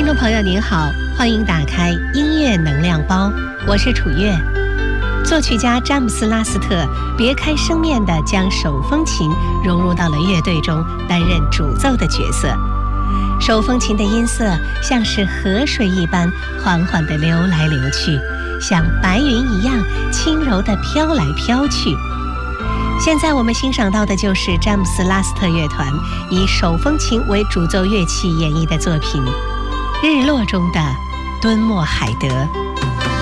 听众朋友您好，欢迎打开音乐能量包，我是楚月。作曲家詹姆斯·拉斯特别开生面地将手风琴融入到了乐队中，担任主奏的角色。手风琴的音色像是河水一般缓缓地流来流去，像白云一样轻柔地飘来飘去。现在我们欣赏到的就是詹姆斯·拉斯特乐团以手风琴为主奏乐器演绎的作品《日落中的敦默海德》。